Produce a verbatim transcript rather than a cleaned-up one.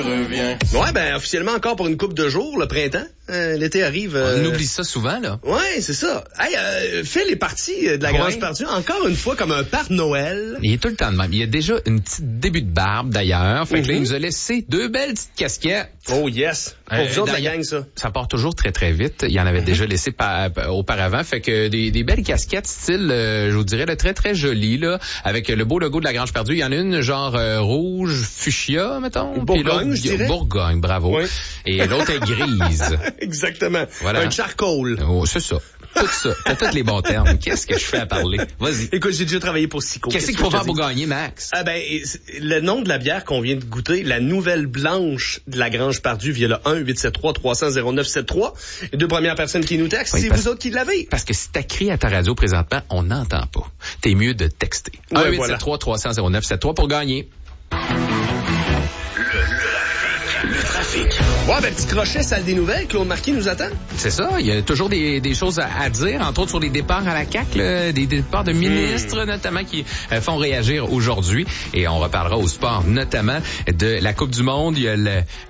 Reviens. Ouais, ben officiellement encore pour une couple de jours, le printemps. Euh, l'été arrive. Euh... On oublie ça souvent, là. Ouais, c'est ça. Hey, euh, Phil est parti de la ouais. Grange Perdue, encore une fois comme un Père Noël. Il est tout le temps de même. Il a déjà une petite début de barbe, d'ailleurs. Fait mm-hmm. que là, il nous a laissé deux belles petites casquettes. Oh yes. Pour euh, vous autres, la gang, ça. Ça part toujours très, très vite. Il y en avait mm-hmm. déjà laissé pa- auparavant. Fait que des, des belles casquettes style, euh, je vous dirais, là, très, très jolies, là, avec le beau logo de la Grange Perdue. Il y en a une genre euh, rouge fuchsia, mettons. Bourgogne, je dirais. Bourgogne, bravo. Oui. Et l'autre est grise. Exactement. Voilà. Un charcoal. Oh, c'est ça. Tout ça. T'as tous les bons termes. Qu'est-ce que je fais à parler? Vas-y. Écoute, j'ai déjà travaillé pour Sico. Qu'est-ce, Qu'est-ce qu'il faut faire pour gagner, Max? Ah ben, le nom de la bière qu'on vient de goûter, la Nouvelle Blanche de la Grange Perdue via le un huit sept trois trois cents zéro neuf sept trois. Les deux premières personnes qui nous textent, oui, c'est parce, vous autres qui l'avez. Parce que si t'as crié à ta radio présentement, on n'entend pas. T'es mieux de texter. Ouais, un huit sept trois trois cents zéro neuf sept trois pour gagner. Le trafic. Ouais, ben, petit crochet, salle des nouvelles. Claude Marquis nous attend. C'est ça. Il y a toujours des, des choses à, à dire, entre autres sur les départs à la C A Q, là, des départs de ministres, mmh. notamment, qui euh, font réagir aujourd'hui. Et on reparlera au sport, notamment de la Coupe du Monde. Il y a le,